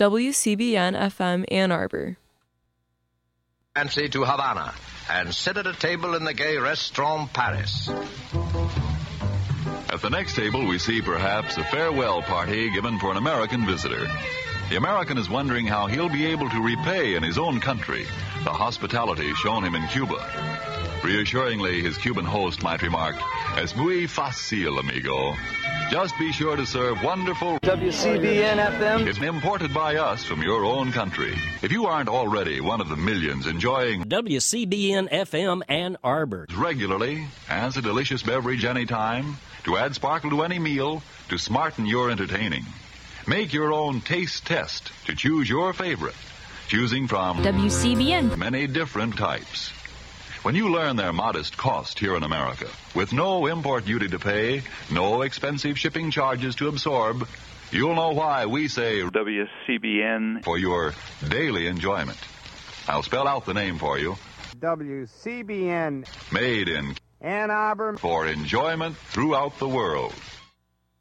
WCBN FM Ann Arbor. Fancy to Havana and sit at a table in the gay restaurant Paris. At the next table, we see perhaps a farewell party given for an American visitor. The American is wondering how he'll be able to repay in his own country the hospitality shown him in Cuba. Reassuringly, his Cuban host might remark, "Es muy fácil, amigo. Just be sure to serve wonderful WCBN FM. It's imported by us from your own country. If you aren't already one of the millions enjoying WCBN FM Ann Arbor regularly as a delicious beverage anytime, to add sparkle to any meal, to smarten your entertaining. Make your own taste test to choose your favorite, choosing from WCBN many different types. When you learn their modest cost here in America, with no import duty to pay, no expensive shipping charges to absorb, you'll know why we say WCBN for your daily enjoyment. I'll spell out the name for you. WCBN. Made in Ann Arbor. For enjoyment throughout the world.